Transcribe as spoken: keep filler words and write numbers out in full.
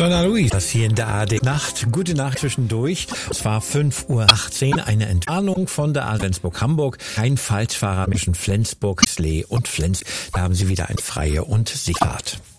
Donna Louise, das hier in der A R D Nacht. Gute Nacht zwischendurch. Es war fünf Uhr achtzehn, eine Entwarnung von der A Flensburg-Hamburg. Ein Falschfahrer zwischen Flensburg, Slee und Flens. Da haben Sie wieder eine freie und Sicherheit.